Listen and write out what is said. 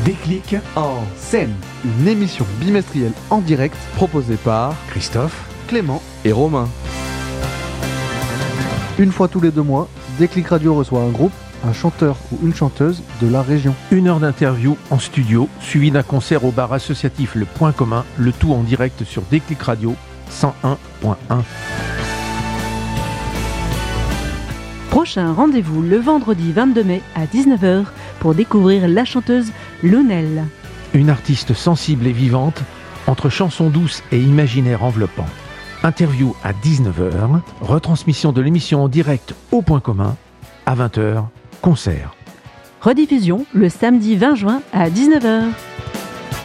Déclic en scène. Une émission bimestrielle en direct proposée par Christophe, Clément et Romain. Une fois tous les 2 mois, Déclic Radio reçoit un groupe, un chanteur ou une chanteuse de la région. 1 heure d'interview en studio, suivi d'un concert au bar associatif Le Point Commun, le tout en direct sur Déclic Radio 101.1. Prochain rendez-vous le vendredi 22 mai à 19h pour découvrir la chanteuse Lounel. Une artiste sensible et vivante, entre chansons douces et imaginaires enveloppants. Interview à 19h, retransmission de l'émission en direct au Point Commun, à 20h, concert. Rediffusion le samedi 20 juin à 19h.